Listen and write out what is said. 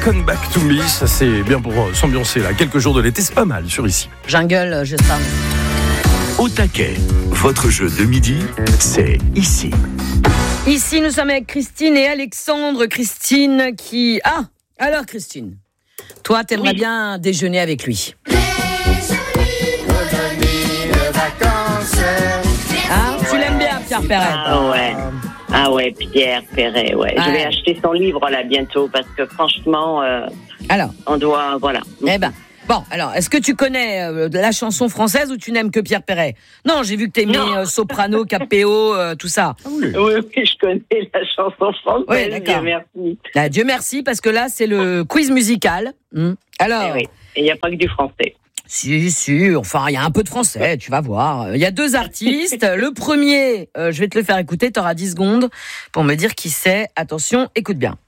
Come Back to Me, ça c'est bien pour s'ambiancer là. Quelques jours de l'été, c'est pas mal sur ici. Jungle, je sais. Au taquet, votre jeu de midi, c'est ici. Ici, nous sommes avec Christine et Alexandre. Christine qui... Ah, alors Christine, toi, t'aimerais bien déjeuner avec lui. Ah, tu l'aimes bien, Pierre Perret? Ah ouais, Pierre Perret, ouais. Je vais acheter son livre là bientôt parce que franchement, alors, on doit, voilà. Eh ben, bon, alors, est-ce que tu connais la chanson française ou tu n'aimes que Pierre Perret? Non, j'ai vu que t'aimais soprano, capéo, tout ça. Oui, je connais la chanson française. Oui, d'accord. Dieu merci. Ah, Dieu merci, parce que là, c'est le quiz musical. Alors, et il n'y a pas que du français. Si, enfin, il y a un peu de français, tu vas voir. Il y a 2 artistes. Le premier, je vais te le faire écouter, t'auras 10 secondes pour me dire qui c'est. Attention, écoute bien.